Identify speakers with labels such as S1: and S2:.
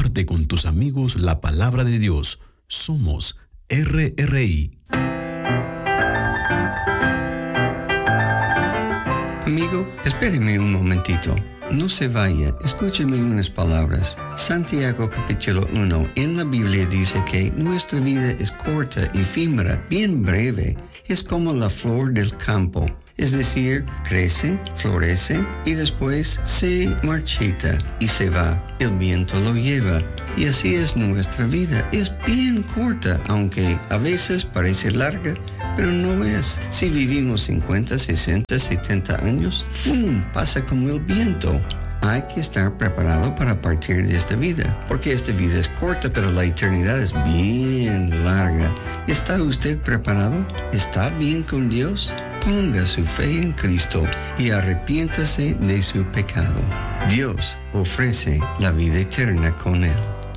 S1: comparte con tus amigos la palabra de Dios. Somos RRI.
S2: Amigo, espéreme un momentito. No se vaya, escúcheme unas palabras. Santiago capítulo 1 en la Biblia dice que nuestra vida es corta, efímera, bien breve. Es como la flor del campo. Es decir, crece, florece y después se marchita y se va. El viento lo lleva. Y así es nuestra vida. Es bien corta, aunque a veces parece larga, pero no es. Si vivimos 50, 60, 70 años, ¡fum!, pasa como el viento. Hay que estar preparado para partir de esta vida, porque esta vida es corta, pero la eternidad es bien larga. ¿Está usted preparado? ¿Está bien con Dios? Ponga su fe en Cristo y arrepiéntase de su pecado. Dios ofrece la vida eterna con Él.